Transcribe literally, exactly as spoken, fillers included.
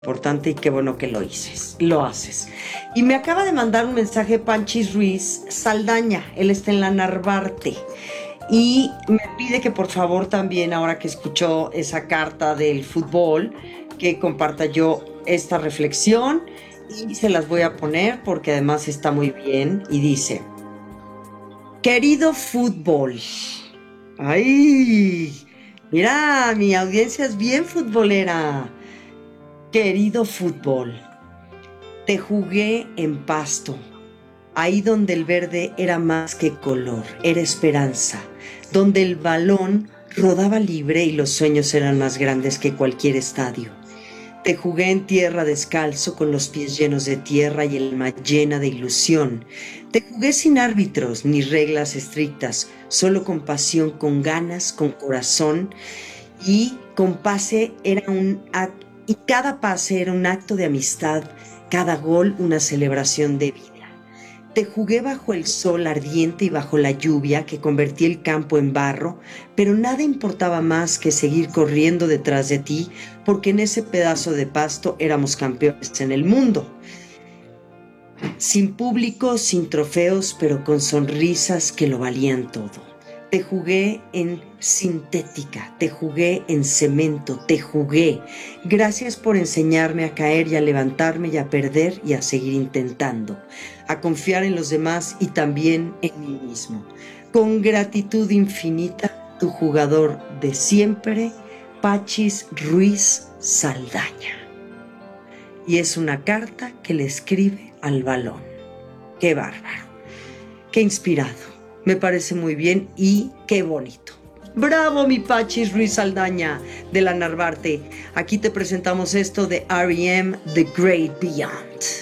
importante y qué bueno que lo hices, lo haces. Y me acaba de mandar un mensaje Panchis Ruiz Saldaña, él está en la Narvarte y me pide que por favor también, ahora que escuchó esa carta del fútbol, que comparta yo esta reflexión y se las voy a poner porque además está muy bien y dice: querido fútbol, ay, mira, mi audiencia es bien futbolera. Querido fútbol, te jugué en Pasto, ahí donde el verde era más que color, era esperanza, donde el balón rodaba libre y los sueños eran más grandes que cualquier estadio. Te jugué en tierra descalzo, con los pies llenos de tierra y el alma llena de ilusión. Te jugué sin árbitros ni reglas estrictas, solo con pasión, con ganas, con corazón, y con pase era un acto. Y cada pase era un acto de amistad, cada gol una celebración de vida. Te jugué bajo el sol ardiente y bajo la lluvia que convertía el campo en barro, pero nada importaba más que seguir corriendo detrás de ti, porque en ese pedazo de pasto éramos campeones en el mundo. Sin público, sin trofeos, pero con sonrisas que lo valían todo. Te jugué en sintética, te jugué en cemento, te jugué. Gracias por enseñarme a caer y a levantarme y a perder y a seguir intentando, a confiar en los demás y también en mí mismo. Con gratitud infinita, tu jugador de siempre, Panchis Ruiz Saldaña. Y es una carta que le escribe al balón. ¡Qué bárbaro! ¡Qué inspirado! Me parece muy bien y qué bonito. ¡Bravo, mi Panchis Ruiz Saldaña de la Narvarte! Aquí te presentamos esto de R E M, The Great Beyond.